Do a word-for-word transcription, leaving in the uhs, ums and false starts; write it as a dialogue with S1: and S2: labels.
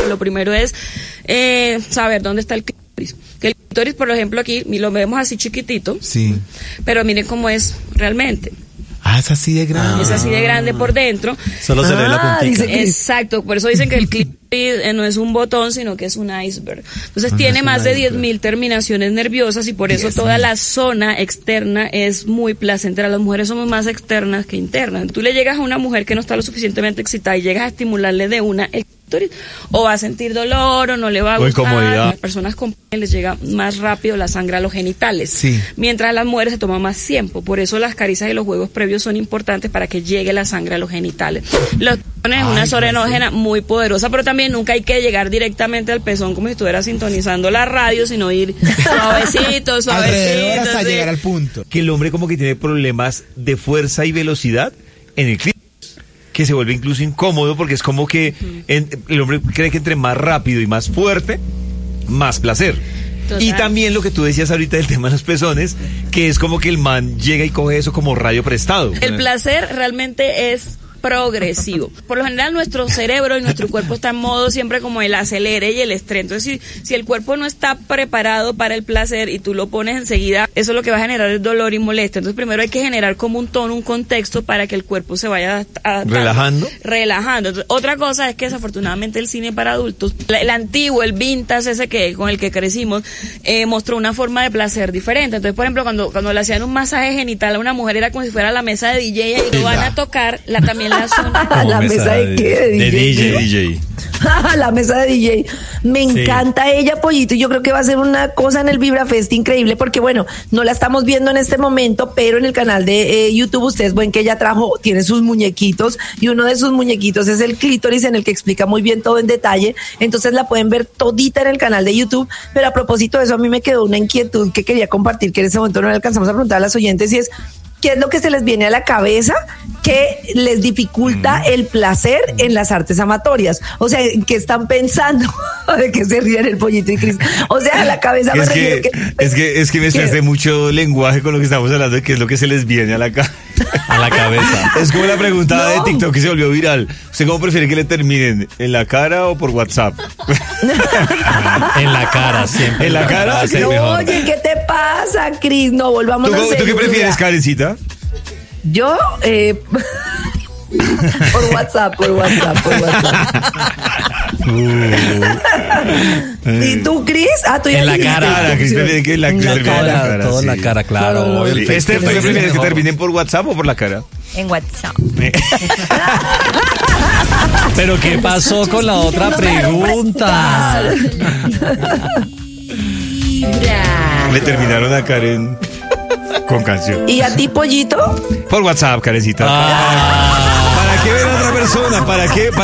S1: Lo primero es eh, saber dónde está el clítoris. Que el clítoris, por ejemplo, aquí lo vemos así chiquitito,
S2: sí,
S1: pero miren cómo es realmente.
S2: Ah, es así de grande.
S1: Es así de grande por dentro.
S3: Solo se
S4: Ah,
S3: ve la puntita.
S4: dice-
S1: Exacto, por eso dicen que el clítoris eh, no es un botón, sino que es un iceberg. Entonces
S2: Ah,
S1: tiene
S2: es un
S1: más de
S2: iceberg.
S1: diez mil terminaciones nerviosas y por eso
S2: diez
S1: toda
S2: mil.
S1: la zona externa es muy placentera. Las mujeres somos más externas que internas. Tú le llegas a una mujer que no está lo suficientemente excitada y llegas a estimularle de una el clítoris, o va a sentir dolor o no le va a
S3: O
S1: gustar.
S3: incomodidad.
S1: Las personas con pene les llega más rápido la sangre a los genitales.
S2: Sí.
S1: Mientras a las mujeres se toma más tiempo. Por eso las caricias y los juegos previos son importantes para que llegue la sangre a los genitales. Los tapones es una
S2: Ay,
S1: zona erógena muy poderosa, pero también nunca hay que llegar directamente al pezón como si estuviera sintonizando la radio, sino ir suavecito,
S2: Alrededor
S1: suavecito.
S2: hasta
S1: sí.
S2: llegar al punto.
S3: Que el hombre como que tiene problemas de fuerza y velocidad en el clítoris, que se vuelve incluso incómodo porque es como que en- el hombre cree que entre más rápido y más fuerte, más placer.
S1: Total.
S3: Y también lo que tú decías ahorita del tema de los pezones, que es como que el man llega y coge eso como radio prestado.
S1: El placer realmente es progresivo. Por lo general nuestro cerebro y nuestro cuerpo está en modo siempre como el acelere y el estrés. Entonces si, si el cuerpo no está preparado para el placer y tú lo pones enseguida, eso lo que va a generar es dolor y molestia. Entonces primero hay que generar como un tono, un contexto para que el cuerpo se vaya adaptando.
S3: Relajando.
S1: Relajando. Entonces, otra cosa es que desafortunadamente el cine para adultos, la- el antiguo, el vintage ese que con el que crecimos, eh, mostró una forma de placer diferente. Entonces, por ejemplo, cuando, cuando le hacían un masaje genital a una mujer era como si fuera la mesa de D J y lo van a tocar la, también la zona.
S4: ¿A la mesa de qué? ¿De
S3: De
S4: D J?
S3: D J.
S4: La mesa de D J. Me encanta ella, Pollito, y yo creo que va a ser una cosa en el Vibra Fest increíble, porque bueno, no la estamos viendo en este momento, pero en el canal de eh, YouTube ustedes ven que ella trajo, tiene sus muñequitos, y uno de sus muñequitos es el clítoris, en el que explica muy bien todo en detalle, entonces la pueden ver todita en el canal de YouTube. Pero a propósito de eso, a mí me quedó una inquietud que quería compartir, que en ese momento no le alcanzamos a preguntar a las oyentes, y es: ¿qué es lo que se les viene a la cabeza que les dificulta el placer en las artes amatorias? O sea, ¿en qué están pensando? ¿De qué se ríen el Pollito y Cris? O sea, a la cabeza me
S3: Es
S4: refiero
S3: que,
S4: que...
S3: es que, es que me
S4: ¿Qué?
S3: hace mucho lenguaje con lo que estamos hablando de qué es lo que se les viene a la cabeza.
S5: A la cabeza.
S3: Es como la pregunta
S4: No.
S3: de TikTok que se volvió viral. ¿Usted cómo prefiere que le terminen? ¿En la cara o por WhatsApp?
S5: En la cara, siempre.
S3: ¿En la cara?
S5: va a ser
S4: No,
S5: mejor.
S4: oye, ¿qué te pasa, Cris? No, volvamos
S3: ¿Tú,
S4: a
S3: ¿tú
S4: serio.
S3: qué prefieres,
S4: Mira,
S3: Karencita?
S4: Yo, eh... por WhatsApp, por WhatsApp, por WhatsApp. ¿Y tú, Cris? Ah, tú ya
S5: En la
S4: dijiste.
S5: cara,
S3: Cris prefiere que la-
S4: En
S3: que
S4: la
S3: le termine
S4: cara.
S3: en la cara,
S5: Todo en la
S3: sí.
S5: cara, claro.
S4: No, no,
S5: obvio,
S4: no.
S5: el
S3: Sí. Este,
S5: face
S3: ¿tú
S5: es
S3: prefieres que
S5: mejor.
S3: terminen por WhatsApp o por la cara?
S6: En WhatsApp.
S5: Pero ¿qué pasó con la otra pregunta?
S3: Le terminaron a Karen con canción.
S4: ¿Y a ti, Pollito?
S3: Por WhatsApp, Karencita.
S5: Ah.
S3: ¿Para qué ver a otra persona? ¿Para qué?